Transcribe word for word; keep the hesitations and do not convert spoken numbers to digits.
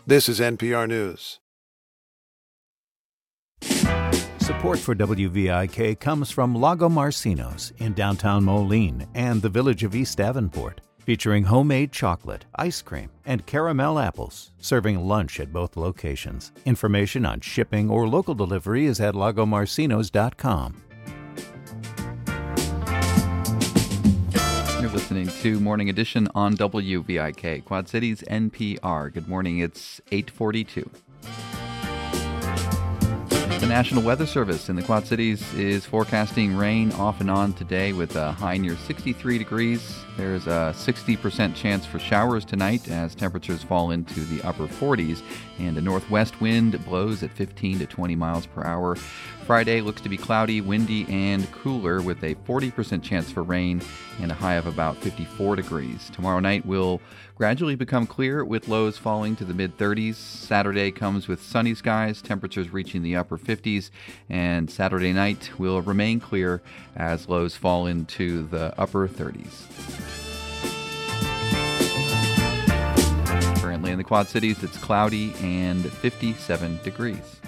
This is N P R News. Support for W V I K comes from Lago Marcinos in downtown Moline and the village of East Davenport, featuring homemade chocolate, ice cream, and caramel apples, serving lunch at both locations. Information on shipping or local delivery is at lago marcinos dot com. You're listening to Morning Edition on W V I K, Quad Cities N P R. Good morning, it's eight forty-two. The National Weather Service in the Quad Cities is forecasting rain off and on today with a high near sixty-three degrees. There's a sixty percent chance for showers tonight as temperatures fall into the upper forties, and a northwest wind blows at fifteen to twenty miles per hour. Friday looks to be cloudy, windy, and cooler with a forty percent chance for rain and a high of about fifty-four degrees. Tomorrow night will gradually become clear with lows falling to the mid-thirties. Saturday comes with sunny skies, temperatures reaching the upper fifties, and Saturday night will remain clear as lows fall into the upper thirties. Currently in the Quad Cities, it's cloudy and fifty-seven degrees.